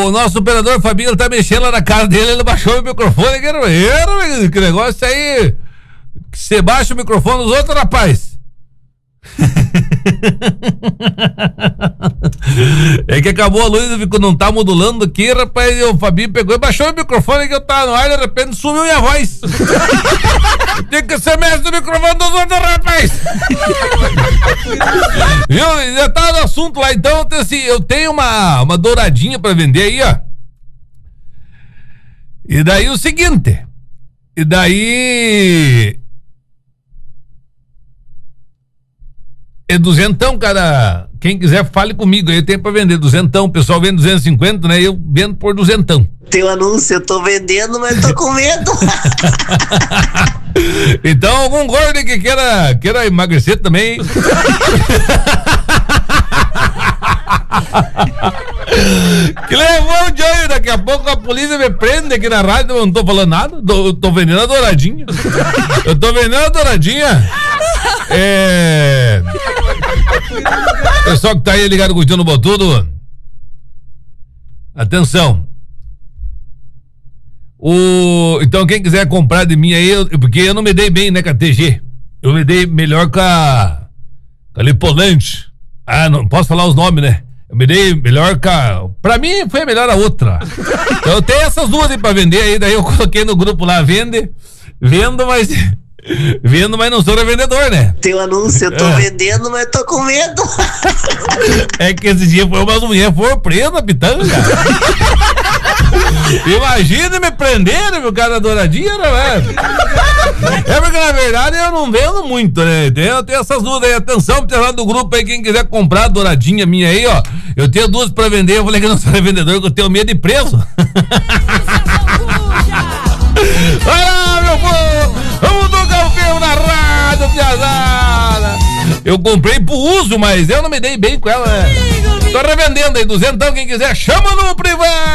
O nosso operador Fabinho tá mexendo lá na cara dele, ele baixou o microfone. Que negócio aí. Você baixa o microfone dos outros, rapaz. É que acabou a luz, não tá modulando aqui, rapaz. E o Fabinho pegou e baixou o microfone que eu tava no ar, de repente sumiu minha voz. Tem que ser mestre do microfone dos outros, rapaz. Viu? Já tava no assunto lá, então, assim, eu tenho uma douradinha pra vender aí, ó. E daí o seguinte. E daí é duzentão, cara. Quem quiser, fale comigo. Aí eu tenho pra vender duzentão. O pessoal vende 250, né? Eu vendo por duzentão. Teu anúncio, eu tô vendendo, mas tô com medo. Então, algum gordo que queira emagrecer também. Que levou o Johnny, daqui a pouco a polícia me prende aqui na rádio. Eu não tô falando nada. Tô vendendo a douradinha. Eu tô vendendo a douradinha. Pessoal que tá aí ligado curtindo o Botudo, atenção. Então quem quiser comprar de mim aí, porque eu não me dei bem, né, com a TG. Eu me dei melhor com a Lipolante. Não posso falar os nomes, né? Eu me dei melhor com a... Pra mim foi melhor a outra. Então eu tenho essas duas aí pra vender aí, daí eu coloquei no grupo lá, vendo, mas não sou revendedor, né? Teu anúncio, eu tô vendendo, mas tô com medo. É que esse dia foi uma mulher presa, pitanga. Imagina me prenderem, meu cara, douradinha, não é? É porque na verdade eu não vendo muito, né? Eu tenho essas duas aí, atenção, pessoal do grupo aí, quem quiser comprar a douradinha minha aí, ó. Eu tenho duas pra vender, eu falei que eu não sou revendedor, que eu tenho medo de preso. Olha, meu povo, vamos tocar o filme na rádio, piazada. Eu comprei pro uso, mas eu não me dei bem com ela, né? Tô revendendo aí, duzentão, quem quiser, chama no privado.